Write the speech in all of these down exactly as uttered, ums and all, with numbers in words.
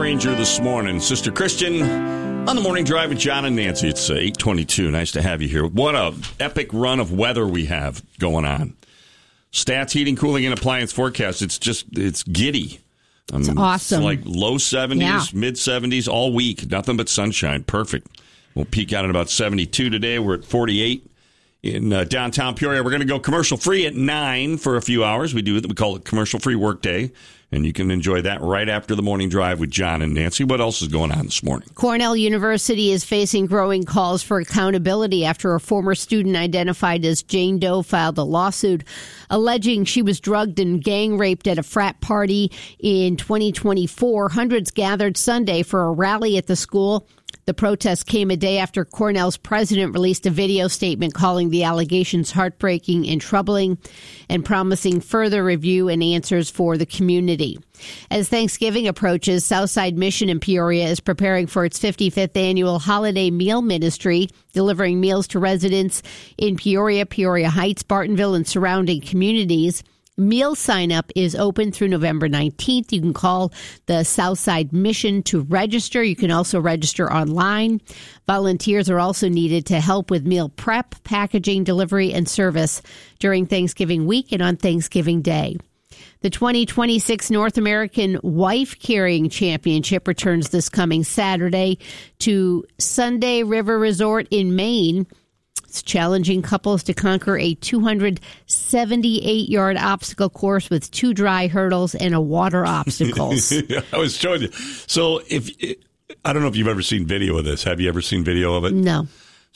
stranger this morning. Sister Christian on the morning drive with John and Nancy. It's eight twenty-two. Nice to have you here. What a epic run of weather we have going on. Stats, heating, cooling, and appliance forecast. It's just, it's giddy. Um, it's awesome. It's like low seventies, yeah. mid seventies all week. Nothing but sunshine. Perfect. We'll peak out at about seventy-two today. We're at forty-eight in uh, downtown Peoria. We're going to go commercial free at nine for a few hours. We do it. We call it commercial free work day. And you can enjoy that right after the morning drive with John and Nancy. What else is going on this morning? Cornell University is facing growing calls for accountability after a former student identified as Jane Doe filed a lawsuit alleging she was drugged and gang raped at a frat party in twenty twenty-four. Hundreds gathered Sunday for a rally at the school. The protest came a day after Cornell's president released a video statement calling the allegations heartbreaking and troubling and promising further review and answers for the community. As Thanksgiving approaches, Southside Mission in Peoria is preparing for its fifty-fifth annual holiday meal ministry, delivering meals to residents in Peoria, Peoria Heights, Bartonville, and surrounding communities. Meal sign-up is open through November nineteenth. You can call the Southside Mission to register. You can also register online. Volunteers are also needed to help with meal prep, packaging, delivery, and service during Thanksgiving week and on Thanksgiving Day. The twenty twenty-six North American Wife Carrying Championship returns this coming Saturday to Sunday River Resort in Maine. It's challenging couples to conquer a two hundred seventy-eight yard obstacle course with two dry hurdles and a water obstacles. Yeah, I was showing you. So if I don't know if you've ever seen video of this. Have you ever seen video of it? No.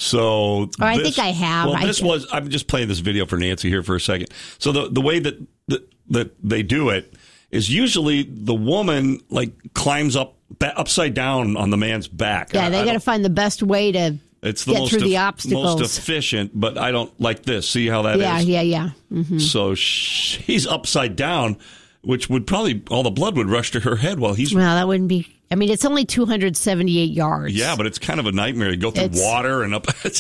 So or I this, think I have. Well, I this was. I'm just playing this video for Nancy here for a second. So the the way that that, that they do it is usually the woman like climbs up upside down on the man's back. Yeah, they got to find the best way to. It's the Get most, through the e- obstacles. most efficient, but I don't like this. See how that yeah, is? Yeah, yeah, yeah. Mm-hmm. So she's upside down, which would probably, all the blood would rush to her head while he's... Well, that wouldn't be... I mean, it's only two hundred seventy-eight yards. Yeah, but it's kind of a nightmare. You go through it's, water and up... I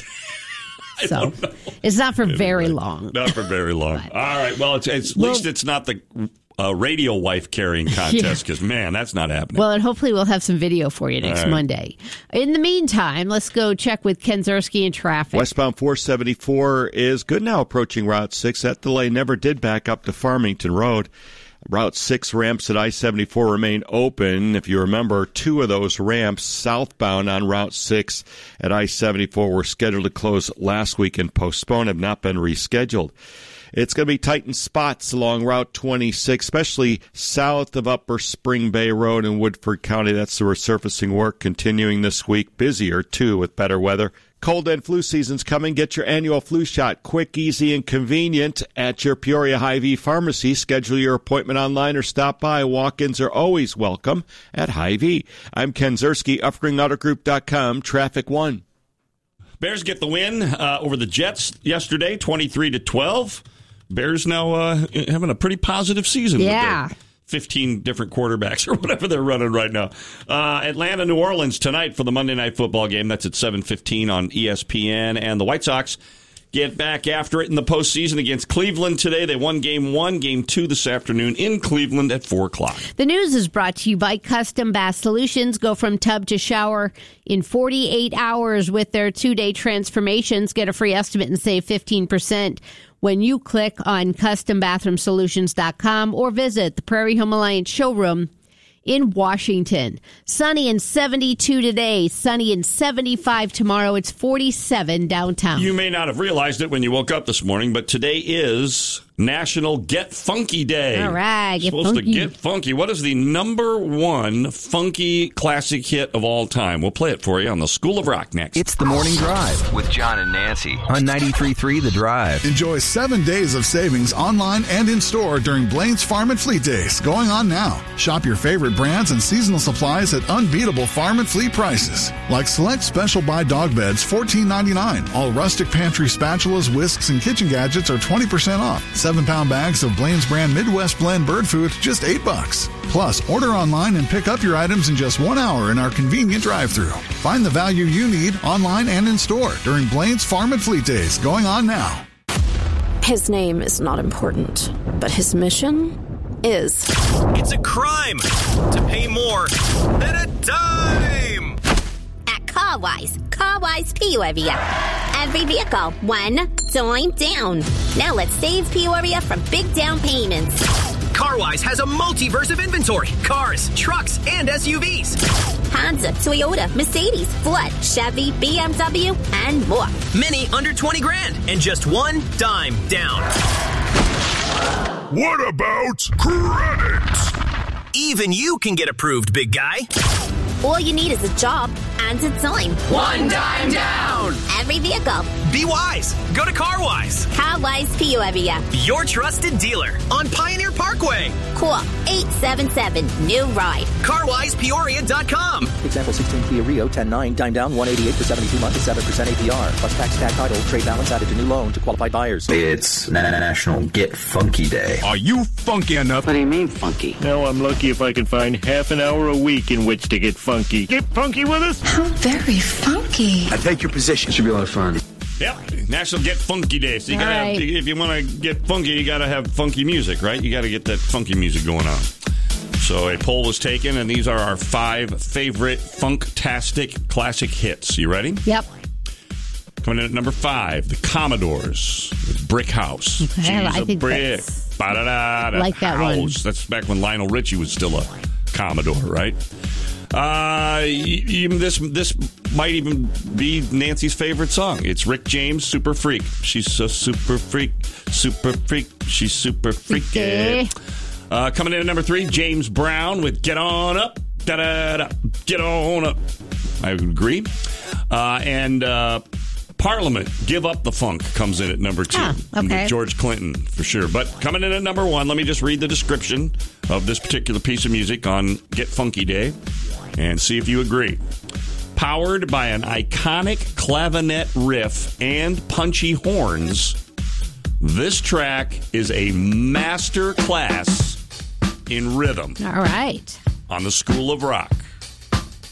so, don't know. It's not for anyway, very long. Not for very long. But, all right, well, it's, it's, at well, least it's not the... Uh, radio wife carrying contest because, yeah. man, that's not happening. Well, and hopefully we'll have some video for you next right. Monday. In the meantime, let's go check with Ken Zerski in traffic. Westbound four seventy-four is good now approaching Route six. That delay never did back up to Farmington Road. Route six ramps at I seventy-four remain open. If you remember, two of those ramps southbound on Route six at I seventy-four were scheduled to close last week and postponed, have not been rescheduled. It's going to be tight in spots along Route twenty-six, especially south of Upper Spring Bay Road in Woodford County. That's the resurfacing work continuing this week. Busier, too, with better weather. Cold and flu season's coming. Get your annual flu shot quick, easy, and convenient at your Peoria Hy-Vee pharmacy. Schedule your appointment online or stop by. Walk-ins are always welcome at Hy-Vee. I'm Ken Zerski, Uppering Auto Group dot com, Traffic One. Bears get the win uh, over the Jets yesterday, twenty-three to twelve. Bears now uh, having a pretty positive season. Yeah. With their fifteen different quarterbacks or whatever they're running right now. Uh, Atlanta, New Orleans tonight for the Monday Night Football game. That's at seven fifteen on E S P N. And the White Sox get back after it in the postseason against Cleveland today. They won game one, game two this afternoon in Cleveland at four o'clock. The news is brought to you by Custom Bath Solutions. Go from tub to shower in forty-eight hours with their two-day transformations. Get a free estimate and save fifteen percent when you click on custom bathroom solutions dot com or visit the Prairie Home Alliance showroom in Washington. Sunny and seventy-two today, sunny and seventy-five tomorrow. It's forty-seven downtown. You may not have realized it when you woke up this morning, but today is National Get Funky Day. All right, get supposed funky. to get funky. What is the number one funky classic hit of all time? We'll play it for you on the School of Rock next. It's the Morning Drive with John and Nancy on ninety-three point three The Drive. Enjoy seven days of savings online and in store during Blaine's Farm and Fleet Days, going on now. Shop your favorite brands and seasonal supplies at unbeatable farm and fleet prices. Like select special buy dog beds, fourteen ninety-nine. All rustic pantry spatulas, whisks, and kitchen gadgets are twenty percent off. Seven pound bags of Blaine's brand Midwest Blend bird food, just eight bucks. Plus, order online and pick up your items in just one hour in our convenient drive-thru. Find the value you need online and in store during Blaine's Farm and Fleet Days, going on now. His name is not important, but his mission? is. It's a crime to pay more than a dime. At CarWise, CarWise Peoria. Every vehicle, one dime down. Now let's save Peoria from big down payments. CarWise has a multiverse of inventory. Cars, trucks, and S U Vs. Honda, Toyota, Mercedes, Ford, Chevy, B M W, and more. Many under twenty grand and just one dime down. What about credit? Even you can get approved, big guy. All you need is a job and a dime. One dime down. Every vehicle. Be wise. Go to CarWise. CarWise Peoria. Your trusted dealer on Pioneer Parkway. Call eight seven seven, new ride. car wise peoria dot com. Example sixteen Kia Rio ten nine, dime down one eighty-eight for seventy-two months at seven percent A P R. Plus tax, tag title, trade balance added to new loan to qualified buyers. It's National Get Funky Day. Are you funky enough? What do you mean funky? Now I'm lucky if I can find half an hour a week in which to get funky. Get funky with us? How very funky. I take your position. Should be a lot of fun. Yep, National Get Funky Day. So you gotta, Right. have, if you want to get funky, you got to have funky music, right? You got to get that funky music going on. So a poll was taken, and these are our five favorite funktastic classic hits. You ready? Yep. Coming in at number five, the Commodores with Brick House. Okay, She's I a think brick. that's- Ba-da-da-da, like that one. house. That's back when Lionel Richie was still a Commodore, right? Uh, even this this might even be Nancy's favorite song. It's Rick James, Super Freak. She's so super freak, super freak. She's super freaky. Okay. Uh, coming in at number three, James Brown with Get On Up. Da-da-da. Get On Up. I would agree. Uh, and uh, Parliament, Give Up the Funk comes in at number two. Ah, okay. With George Clinton, for sure. But coming in at number one, let me just read the description of this particular piece of music on Get Funky Day and see if you agree. Powered by an iconic clavinet riff and punchy horns, this track is a master class in rhythm All right. on the School of Rock.